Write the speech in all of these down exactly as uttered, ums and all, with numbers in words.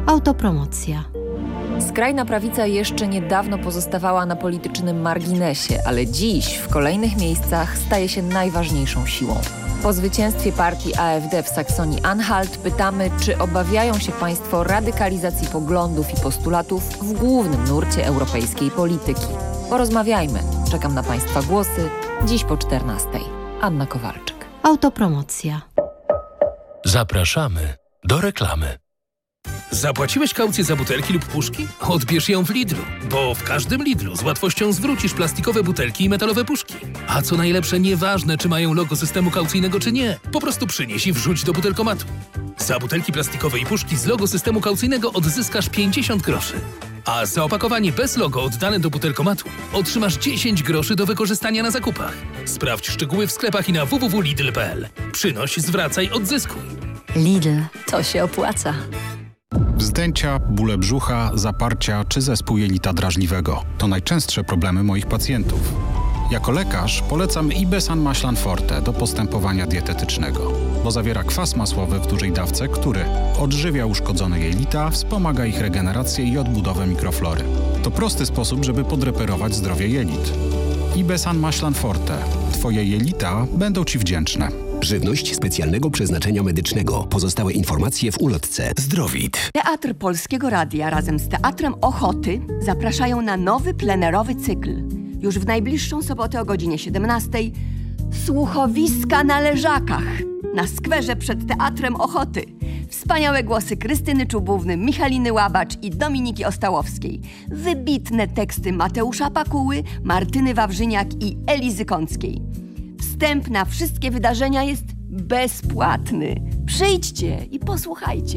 Autopromocja. Skrajna prawica jeszcze niedawno pozostawała na politycznym marginesie, ale dziś w kolejnych miejscach staje się najważniejszą siłą. Po zwycięstwie partii A F D w Saksonii-Anhalt pytamy, czy obawiają się Państwo radykalizacji poglądów i postulatów w głównym nurcie europejskiej polityki. Porozmawiajmy. Czekam na Państwa głosy. Dziś po czternastej. Anna Kowalczyk. Autopromocja. Zapraszamy do reklamy. Zapłaciłeś kaucję za butelki lub puszki? Odbierz ją w Lidlu, bo w każdym Lidlu z łatwością zwrócisz plastikowe butelki i metalowe puszki. A co najlepsze, nieważne czy mają logo systemu kaucyjnego czy nie, po prostu przynieś i wrzuć do butelkomatu. Za butelki plastikowe i puszki z logo systemu kaucyjnego odzyskasz pięćdziesiąt groszy. A za opakowanie bez logo oddane do butelkomatu otrzymasz dziesięć groszy do wykorzystania na zakupach. Sprawdź szczegóły w sklepach i na w w w kropka lidl kropka p l. Przynoś, zwracaj, odzyskuj. Lidl. To się opłaca. Wzdęcia, bóle brzucha, zaparcia czy zespół jelita drażliwego to najczęstsze problemy moich pacjentów. Jako lekarz polecam Ibesan Maślan Forte do postępowania dietetycznego, bo zawiera kwas masłowy w dużej dawce, który odżywia uszkodzone jelita, wspomaga ich regenerację i odbudowę mikroflory. To prosty sposób, żeby podreperować zdrowie jelit. Ibesan Maślan Forte. Twoje jelita będą Ci wdzięczne. Żywność specjalnego przeznaczenia medycznego. Pozostałe informacje w ulotce. Zdrowit. Teatr Polskiego Radia razem z Teatrem Ochoty zapraszają na nowy plenerowy cykl. Już w najbliższą sobotę o godzinie siedemnastej Słuchowiska na Leżakach na skwerze przed Teatrem Ochoty. Wspaniałe głosy Krystyny Czubówny, Michaliny Łabacz i Dominiki Ostałowskiej. Wybitne teksty Mateusza Pakuły, Martyny Wawrzyniak i Elizy Kąckiej. Wstęp na wszystkie wydarzenia jest bezpłatny. Przyjdźcie i posłuchajcie.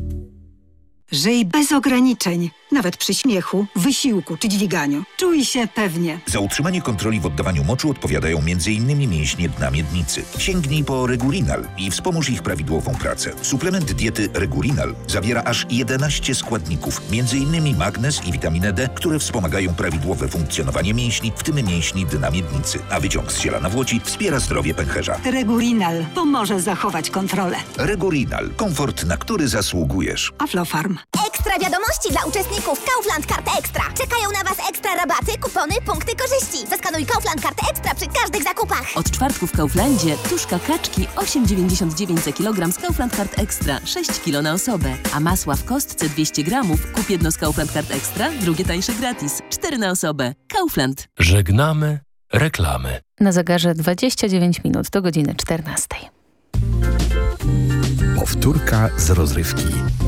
Żyj bez ograniczeń, nawet przy śmiechu, wysiłku czy dźwiganiu. Czuj się pewnie. Za utrzymanie kontroli w oddawaniu moczu odpowiadają między innymi mięśnie dna miednicy. Sięgnij po Regurinal i wspomóż ich prawidłową pracę. Suplement diety Regurinal zawiera aż jedenaście składników, między innymi magnez i witaminę D, które wspomagają prawidłowe funkcjonowanie mięśni, w tym mięśni dna miednicy. A wyciąg z ziela nawłoci wspiera zdrowie pęcherza. Regurinal pomoże zachować kontrolę. Regurinal. Komfort, na który zasługujesz. Aflofarm. Ekstra wiadomości dla uczestników Kaufland Karty Ekstra. Czekają na Was ekstra rabaty, kupony, punkty korzyści. Zaskanuj Kaufland Kartę Ekstra przy każdych zakupach. Od czwartku w Kauflandzie tuszka kaczki osiem dziewięćdziesiąt dziewięć za kilogram z Kaufland Kart Ekstra, sześć kilo na osobę. A masła w kostce dwieście gramów, kup jedno z Kaufland Kart Ekstra, drugie tańsze gratis. cztery na osobę. Kaufland. Żegnamy reklamy. Na zegarze dwadzieścia dziewięć minut do godziny czternastej. Powtórka z rozrywki.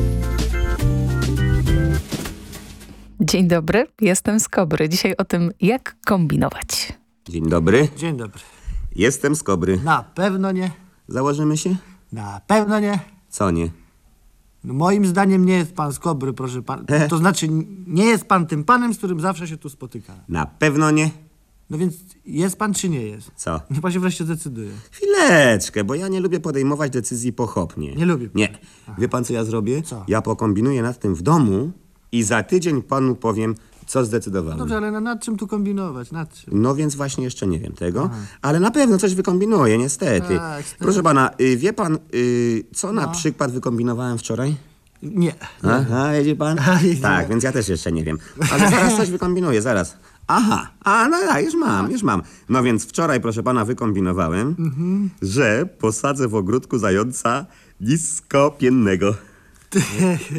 Dzień dobry, jestem z Kobry. Dzisiaj o tym, jak kombinować. Dzień dobry. Dzień dobry. Jestem z Kobry. Na pewno nie. Założymy się? Na pewno nie. Co nie? No moim zdaniem nie jest pan z Kobry, proszę pana. To znaczy, nie jest pan tym panem, z którym zawsze się tu spotyka. Na pewno nie. No więc jest pan czy nie jest? Co? Niech pan się wreszcie decyduje. Chwileczkę, bo ja nie lubię podejmować decyzji pochopnie. Nie lubię. Nie. Wie pan, co ja zrobię? Co? Ja pokombinuję nad tym w domu i za tydzień panu powiem, co zdecydowałem. No dobrze, ale na, nad czym tu kombinować? Nad czym? No więc właśnie jeszcze nie wiem tego, Aha. ale na pewno coś wykombinuję, niestety. Tak, Proszę pana, y, wie pan, y, co no. na przykład wykombinowałem wczoraj? Nie. Aha, widzi pan? Tak, więc ja też jeszcze nie wiem. Ale zaraz coś wykombinuję, zaraz. Aha, a no ja już mam, już mam. No więc wczoraj, proszę pana, wykombinowałem, mhm. że posadzę w ogródku zająca niskopiennego.